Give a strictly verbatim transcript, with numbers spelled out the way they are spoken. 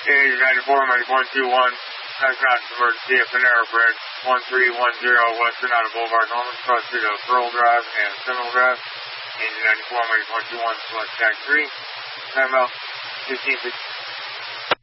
ninety-four, Mighty one two one, Diagnostic Emergency at Panera Bread, one three one zero Western Auto Boulevard, Norman, across street of Pearl Drive and Seminole Drive. Engine ninety-four, Mighty one two one, select tag three. Timeout, fifteen fifty.